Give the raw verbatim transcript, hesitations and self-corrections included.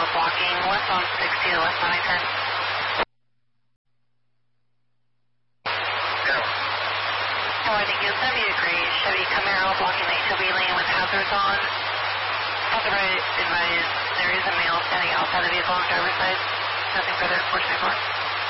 blocking west on sixty to west nine ten. Go. Oh, I think it's seventy degrees. Chevy Camaro blocking the H O V lane with hazards on. Also advise there is a male standing outside the vehicle on the driver's side. Nothing further, four twenty-four.